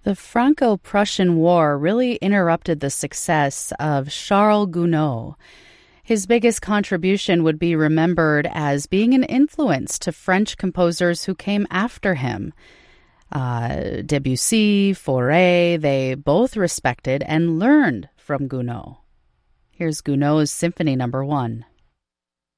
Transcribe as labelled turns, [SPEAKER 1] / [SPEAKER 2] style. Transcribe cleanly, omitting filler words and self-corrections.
[SPEAKER 1] The Franco-Prussian War really interrupted the success of Charles Gounod. His biggest contribution would be remembered as being an influence to French composers who came after him. Debussy, Fauré, they both respected and learned from Gounod. Here's Gounod's Symphony No. 1.